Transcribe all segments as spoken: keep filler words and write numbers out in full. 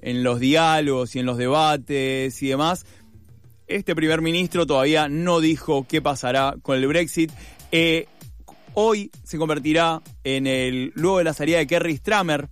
en los diálogos y en los debates y demás. Este primer ministro todavía no dijo qué pasará con el Brexit. Eh, hoy se convertirá en el, luego de la salida de Keir Starmer,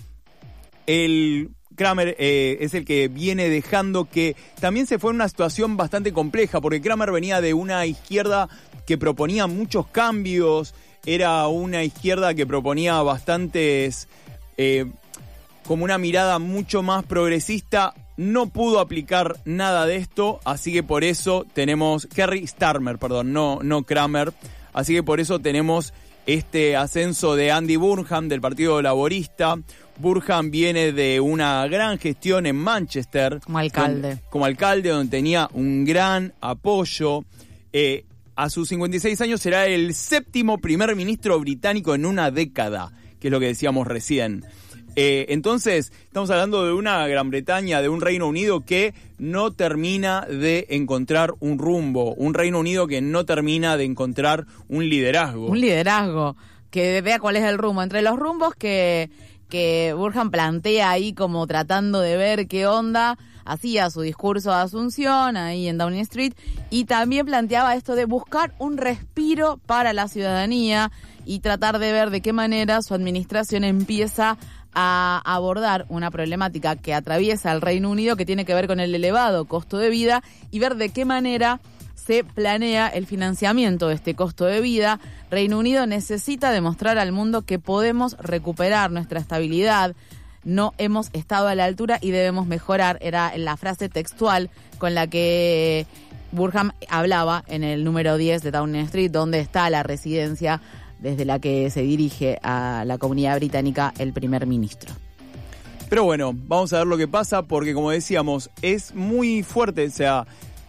el Cramer eh, es el que viene dejando, que también se fue en una situación bastante compleja, porque Cramer venía de una izquierda que proponía muchos cambios, era una izquierda que proponía bastantes, eh, como una mirada mucho más progresista. No pudo aplicar nada de esto, así que por eso tenemos, Keir Starmer, perdón, no, no Cramer, así que por eso tenemos este ascenso de Andy Burnham del Partido Laborista. Burnham viene de una gran gestión en Manchester. Como alcalde. Donde, como alcalde, donde tenía un gran apoyo. Eh, a sus cincuenta y seis años será el séptimo primer ministro británico en una década, que es lo que decíamos recién. Eh, entonces, estamos hablando de una Gran Bretaña, de un Reino Unido que no termina de encontrar un rumbo, un Reino Unido que no termina de encontrar un liderazgo. Un liderazgo, que vea cuál es el rumbo. Entre los rumbos que, que Burnham plantea ahí como tratando de ver qué onda, hacía su discurso de Asunción ahí en Downing Street, y también planteaba esto de buscar un respiro para la ciudadanía y tratar de ver de qué manera su administración empieza a abordar una problemática que atraviesa el Reino Unido, que tiene que ver con el elevado costo de vida, y ver de qué manera se planea el financiamiento de este costo de vida. Reino Unido necesita demostrar al mundo que podemos recuperar nuestra estabilidad, no hemos estado a la altura y debemos mejorar. Era la frase textual con la que Burnham hablaba en el número diez de Downing Street, donde está la residencia desde la que se dirige a la comunidad británica el primer ministro. Pero bueno, vamos a ver lo que pasa, porque como decíamos, es muy fuerte, o sea,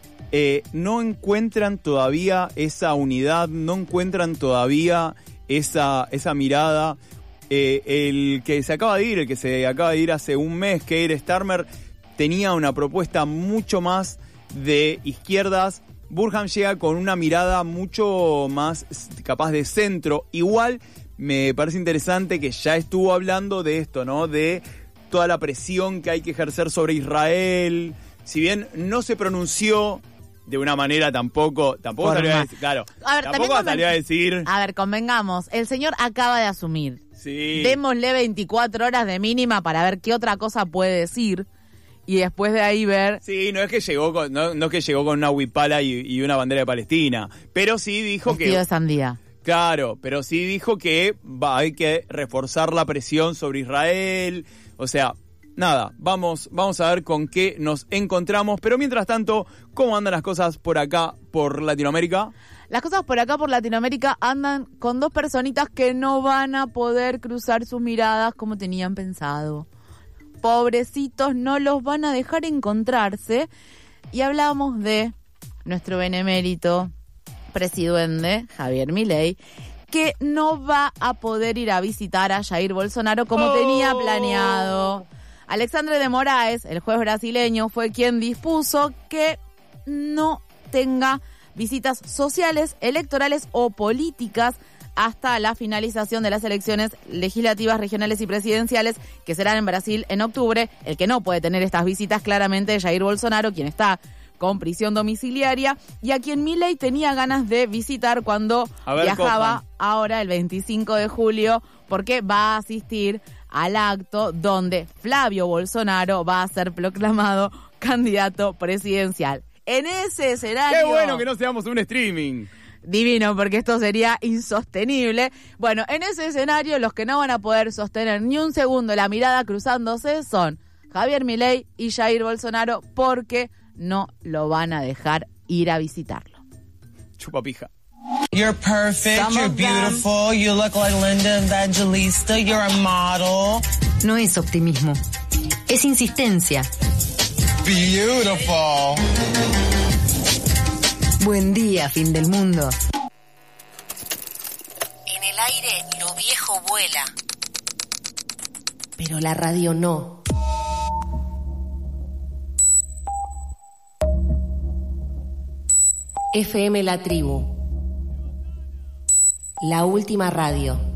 eh, no encuentran todavía esa unidad, no encuentran todavía esa, esa mirada. Eh, el que se acaba de ir, el que se acaba de ir hace un mes, Keir Starmer, tenía una propuesta mucho más de izquierdas. Burnham llega con una mirada mucho más capaz de centro. Igual me parece interesante que ya estuvo hablando de esto, ¿no? De toda la presión que hay que ejercer sobre Israel. Si bien no se pronunció de una manera tampoco, tampoco Forma. salió a decir, claro, A ver, tampoco conven- salió a decir. A ver, convengamos, el señor acaba de asumir. Sí. Démosle veinticuatro horas de mínima para ver qué otra cosa puede decir. Y después de ahí ver... Sí, no es que llegó con, no, no es que llegó con una huipala y, y una bandera de Palestina, pero sí dijo vestido que... de sandía. Claro, pero sí dijo que va, hay que reforzar la presión sobre Israel. O sea, nada, vamos, vamos a ver con qué nos encontramos. Pero mientras tanto, ¿cómo andan las cosas por acá, por Latinoamérica? Las cosas por acá, por Latinoamérica, andan con dos personitas que no van a poder cruzar sus miradas como tenían pensado. Pobrecitos, no los van a dejar encontrarse. Y hablamos de nuestro benemérito presidente, Javier Milei, que no va a poder ir a visitar a Jair Bolsonaro como oh. tenía planeado. Alexandre de Moraes, el juez brasileño, fue quien dispuso que no tenga visitas sociales, electorales o políticas hasta la finalización de las elecciones legislativas, regionales y presidenciales, que serán en Brasil en octubre. El que no puede tener estas visitas claramente es Jair Bolsonaro, quien está con prisión domiciliaria, y a quien Milei tenía ganas de visitar cuando ver, viajaba cojan. ahora el veinticinco de julio, porque va a asistir al acto donde Flavio Bolsonaro va a ser proclamado candidato presidencial. En ese escenario... ¡Qué bueno que no seamos un streaming! Divino, porque esto sería insostenible. Bueno, en ese escenario los que no van a poder sostener ni un segundo la mirada cruzándose son Javier Milei y Jair Bolsonaro, porque no lo van a dejar ir a visitarlo. Chupa pija. You're perfect, Some you're of them. beautiful, you look like Linda Evangelista, you're a model. No es optimismo, es insistencia. Beautiful. Buen día, fin del mundo. En el aire lo viejo vuela. Pero la radio no. F M La Tribu. La última radio.